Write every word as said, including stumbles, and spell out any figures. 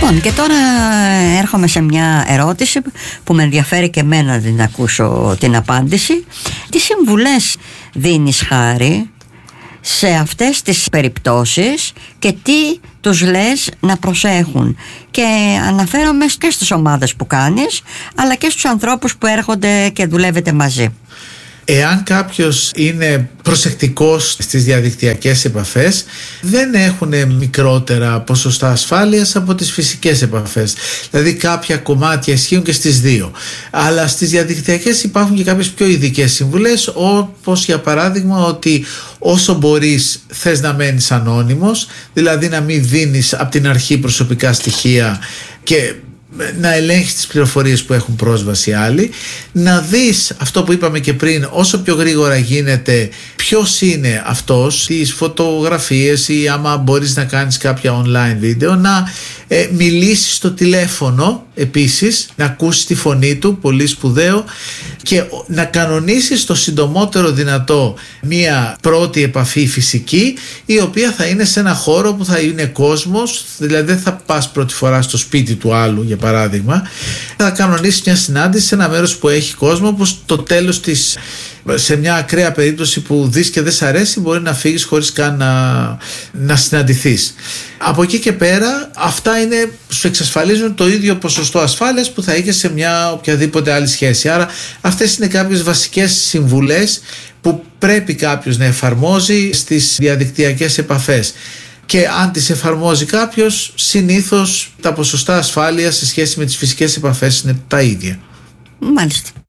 Λοιπόν, και τώρα έρχομαι σε μια ερώτηση που με ενδιαφέρει και εμένα να την ακούσω την απάντηση. Τι συμβουλές δίνεις, Χάρη, σε αυτές τις περιπτώσεις και τι τους λες να προσέχουν? Και αναφέρομαι και στις ομάδες που κάνεις, αλλά και στους ανθρώπους που έρχονται και δουλεύετε μαζί. Εάν κάποιος είναι προσεκτικός στις διαδικτυακές επαφές, δεν έχουν μικρότερα ποσοστά ασφάλειας από τις φυσικές επαφές. Δηλαδή κάποια κομμάτια ισχύουν και στις δύο. Αλλά στις διαδικτυακές υπάρχουν και κάποιες πιο ειδικές συμβουλές, όπως για παράδειγμα ότι όσο μπορείς θες να μένεις ανώνυμος, δηλαδή να μην δίνεις από την αρχή προσωπικά στοιχεία και να ελέγχεις τις πληροφορίες που έχουν πρόσβαση άλλοι, να δεις αυτό που είπαμε και πριν, όσο πιο γρήγορα γίνεται ποιος είναι αυτός, τις φωτογραφίες ή άμα μπορείς να κάνεις κάποια online βίντεο, να ε, μιλήσεις στο τηλέφωνο επίσης, να ακούσεις τη φωνή του, πολύ σπουδαίο, και να κανονίσεις το συντομότερο δυνατό μία πρώτη επαφή φυσική, η οποία θα είναι σε ένα χώρο που θα είναι κόσμος, δηλαδή δεν θα πας πρώτη φορά στο σπίτι του άλλου για παράδειγμα, θα κανονίσεις μια συνάντηση σε ένα μέρος που έχει κόσμο, όπως το τέλος της, σε μια ακραία περίπτωση που δεις και δεν σ' αρέσει, μπορεί να φύγεις χωρίς καν να, να συναντηθείς. Από εκεί και πέρα αυτά είναι, σου εξασφαλίζουν το ίδιο ποσοστό ασφάλειας που θα είχες σε μια οποιαδήποτε άλλη σχέση. Άρα αυτές είναι κάποιες βασικές συμβουλές που πρέπει κάποιος να εφαρμόζει στις διαδικτυακές επαφές. Και αν τις εφαρμόζει κάποιος, συνήθως τα ποσοστά ασφάλειας σε σχέση με τις φυσικές επαφές είναι τα ίδια. Μάλιστα.